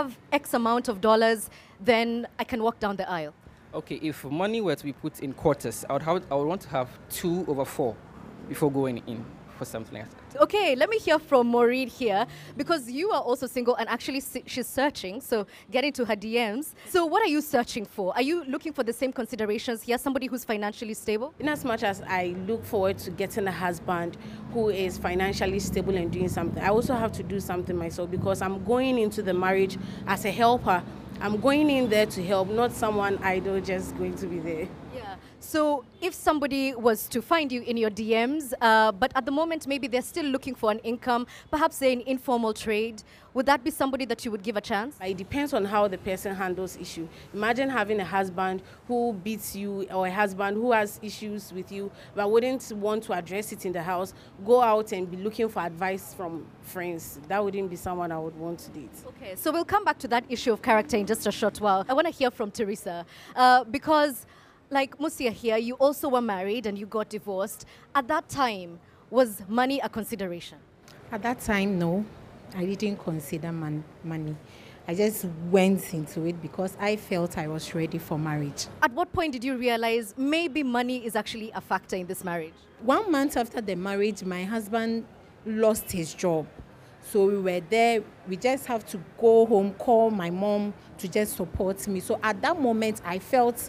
have X amount of dollars, then I can walk down the aisle. Okay, if money were to be put in quarters, I would want to have 2/4 before going in for something like that. Okay, let me hear from Maureen here, because you are also single and actually she's searching, so get into her DMs. So what are you searching for? Are you looking for the same considerations here, somebody who's financially stable? In as much as I look forward to getting a husband who is financially stable and doing something, I also have to do something myself, because I'm going into the marriage as a helper. I'm going in there to help, not someone idle just going to be there. Yeah. So if somebody was to find you in your DMs, but at the moment maybe they're still looking for an income, perhaps say an informal trade, would that be somebody that you would give a chance? It depends on how the person handles issue. Imagine having a husband who beats you, or a husband who has issues with you but wouldn't want to address it in the house, go out and be looking for advice from friends. That wouldn't be someone I would want to date. Okay, so we'll come back to that issue of character in just a short while. I want to hear from Teresa, because like Musia here, you also were married and you got divorced. At that time, was money a consideration? At that time, no. I didn't consider money. I just went into it because I felt I was ready for marriage. At what point did you realize maybe money is actually a factor in this marriage? 1 month after the marriage, my husband lost his job. So we were there. We just have to go home, call my mom to just support me. So at that moment, I felt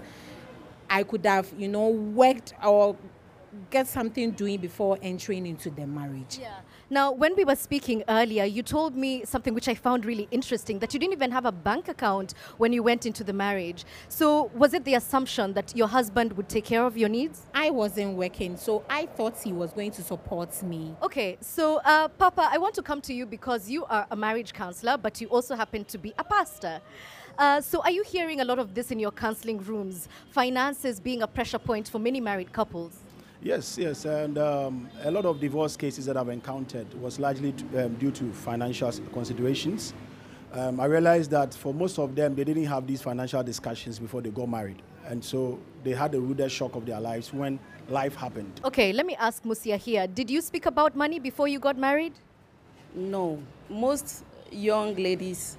I could have, worked or get something doing before entering into the marriage. Yeah. Now, when we were speaking earlier, you told me something which I found really interesting, that you didn't even have a bank account when you went into the marriage. So was it the assumption that your husband would take care of your needs? I wasn't working, so I thought he was going to support me. Okay, so Papa, I want to come to you because you are a marriage counselor, but you also happen to be a pastor. So are you hearing a lot of this in your counseling rooms, finances being a pressure point for many married couples? Yes, and a lot of divorce cases that I've encountered was largely due to financial considerations. I realized that for most of them, they didn't have these financial discussions before they got married. And so they had the rudest shock of their lives when life happened. Okay, let me ask Musia here. Did you speak about money before you got married? No. Most young ladies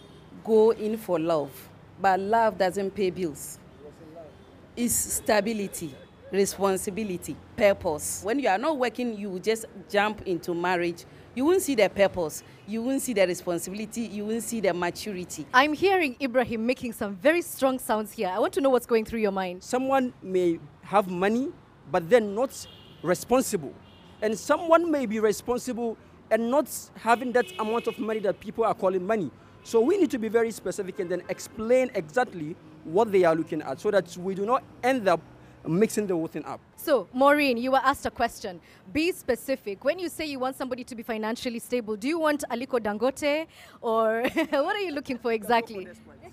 go in for love, but love doesn't pay bills. It's stability, responsibility, purpose. When you are not working, you just jump into marriage. You won't see the purpose, you won't see the responsibility, you won't see the maturity. I'm hearing Ibrahim making some very strong sounds here. I want to know what's going through your mind. Someone may have money, but then not responsible. And someone may be responsible and not having that amount of money that people are calling money. So we need to be very specific and then explain exactly what they are looking at so that we do not end up mixing the whole thing up. So, Maureen, you were asked a question. Be specific. When you say you want somebody to be financially stable, do you want Aliko Dangote, or what are you looking for exactly?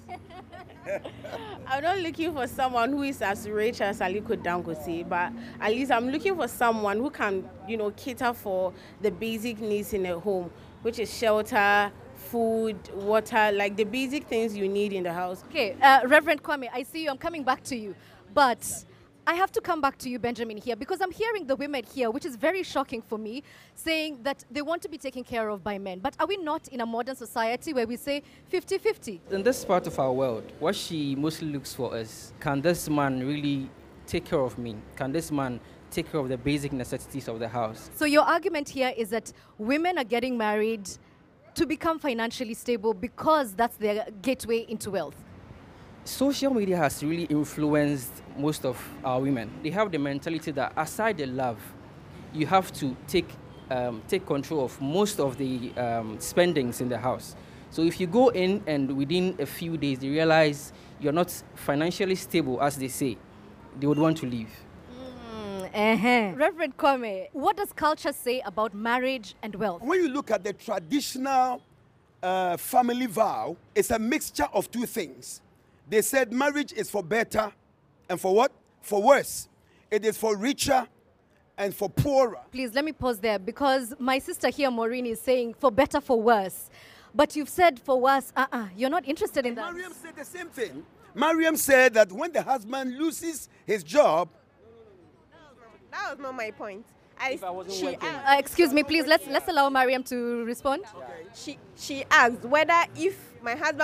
I'm not looking for someone who is as rich as Aliko Dangote, but at least I'm looking for someone who can, cater for the basic needs in a home, which is shelter, food, water, like the basic things you need in the house. Okay, Reverend Kwame, I see you. I'm coming back to you. But I have to come back to you, Benjamin, here, because I'm hearing the women here, which is very shocking for me, saying that they want to be taken care of by men. But are we not in a modern society where we say 50-50? In this part of our world, what she mostly looks for is, can this man really take care of me? Can this man take care of the basic necessities of the house? So your argument here is that women are getting married to become financially stable because that's their gateway into wealth. Social media has really influenced most of our women. They have the mentality that aside the love, you have to take control of most of the spendings in the house. So if you go in and within a few days they realize you're not financially stable, as they say, they would want to leave. Reverend Kwame, what does culture say about marriage and wealth? When you look at the traditional family vow, it's a mixture of two things. They said marriage is for better and for what? For worse. It is for richer and for poorer. Please, let me pause there, because my sister here, Maureen, is saying for better, for worse. But you've said for worse, you're not interested in that. Mariam said the same thing. Mariam said that when the husband loses his job... That was not my point. Excuse me, please, let's allow Mariam to respond. Okay. She asked whether if my husband